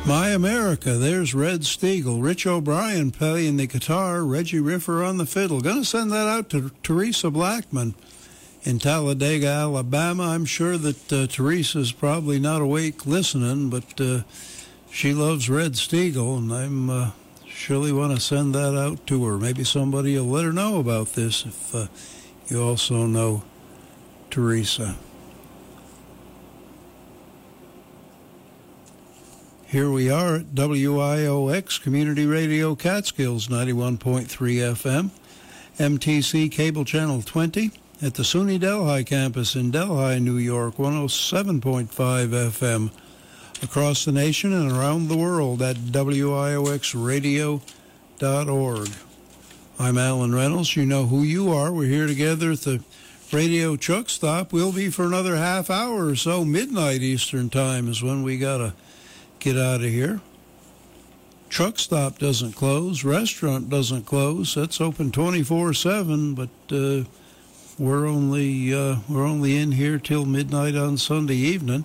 My America, there's Red Steagall. Rich O'Brien playing the guitar, Reggie Riffer on the fiddle. Going to send that out to Teresa Blackman in Talladega, Alabama. I'm sure that Teresa's probably not awake listening, but she loves Red Steagall, and I'm surely want to send that out to her. Maybe somebody will let her know about this if you also know Teresa. Here we are at WIOX Community Radio Catskills 91.3 FM, MTC Cable Channel 20, at the SUNY Delhi campus in Delhi, New York, 107.5 FM, across the nation and around the world at WIOXradio.org. I'm Alan Reynolds. You know who you are. We're here together at the Radio Truck Stop. We'll be for another half hour or so. Midnight Eastern Time is when we got to get out of here. Truck stop doesn't close. Restaurant doesn't close. That's open 24/7, but we're only in here till midnight on Sunday evening.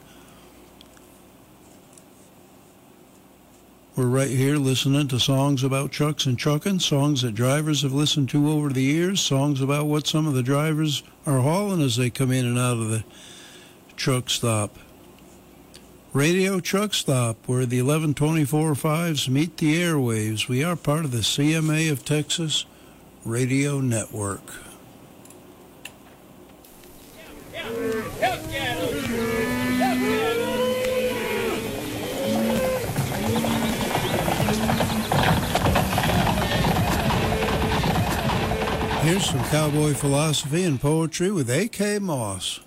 We're right here listening to songs about trucks and trucking, songs that drivers have listened to over the years, songs about what some of the drivers are hauling as they come in and out of the truck stop. Radio Truck Stop, where the 1124.5s meet the airwaves. We are part of the CMA of Texas Radio Network. Here's some cowboy philosophy and poetry with A.K. Moss.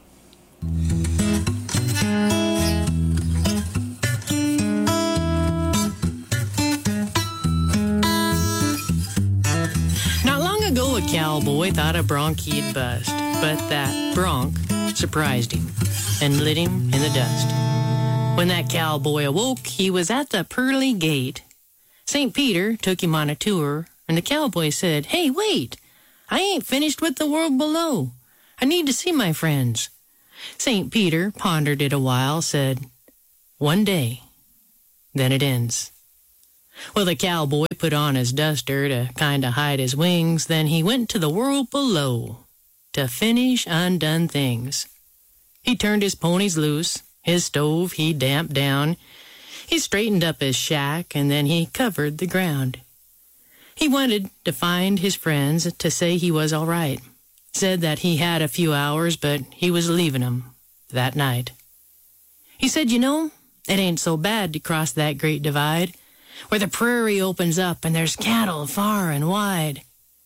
A cowboy thought a bronc he'd bust, but that bronc surprised him and lit him in the dust. When that cowboy awoke, he was at the pearly gate. St. Peter took him on a tour, and the cowboy said, "Hey, wait! I ain't finished with the world below. I need to see my friends." St. Peter pondered it a while, said, "One day, then it ends." Well, the cowboy put on his duster to kind of hide his wings, then he went to the world below to finish undone things. He turned his ponies loose, his stove he damped down, he straightened up his shack, and then he covered the ground. He wanted to find his friends to say he was all right, said that he had a few hours, but he was leaving 'em that night. He said, "You know, it ain't so bad to cross that great divide, where the prairie opens up and there's cattle far and wide.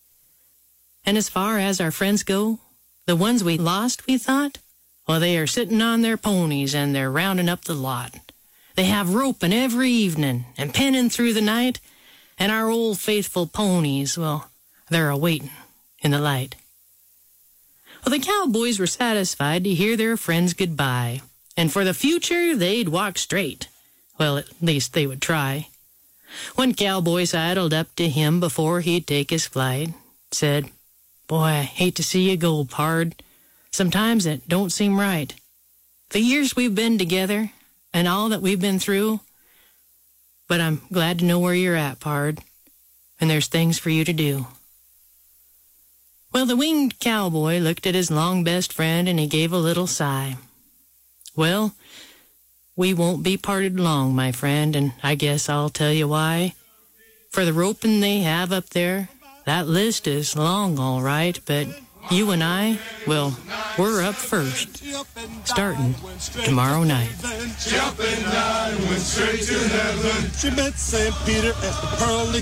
And as far as our friends go, the ones we lost, we thought, well, they are sitting on their ponies and they're rounding up the lot. They have roping every evening and penning through the night, and our old faithful ponies, well, they're a-waiting in the light." Well, the cowboys were satisfied to hear their friends goodbye, and for the future they'd walk straight. Well, at least they would try. One cowboy sidled up to him before he'd take his flight, said, "Boy, I hate to see you go, pard. Sometimes it don't seem right. The years we've been together and all that we've been through, but I'm glad to know where you're at, pard, and there's things for you to do." Well, the winged cowboy looked at his long-best friend and he gave a little sigh. "Well, we won't be parted long, my friend, and I guess I'll tell you why. For the roping they have up there, that list is long, all right, but you and I, well, we're up first, starting tomorrow night." Jumping down, went straight to heaven. She met St. Peter at the pearly